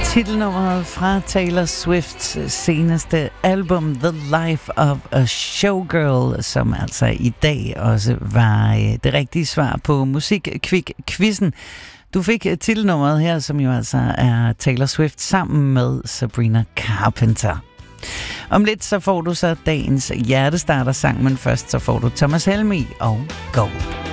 Titelnummeret fra Taylor Swifts seneste album The Life of a Showgirl, som altså i dag også var det rigtige svar på Musikquiz-quizzen. Du fik titelnummeret her, som jo altså er Taylor Swift sammen med Sabrina Carpenter. Om lidt så får du så dagens hjertestarter-sang, men først så får du Thomas Helmig og Gold.